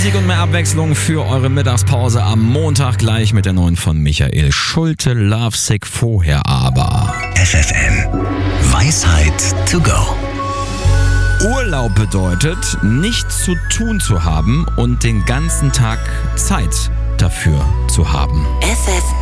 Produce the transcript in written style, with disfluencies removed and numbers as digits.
Musik und mehr Abwechslung für eure Mittagspause am Montag gleich mit der neuen von Michael Schulte, Lovesick, vorher aber. FFN Weisheit to go. Urlaub bedeutet, nichts zu tun zu haben und den ganzen Tag Zeit dafür zu haben. FFN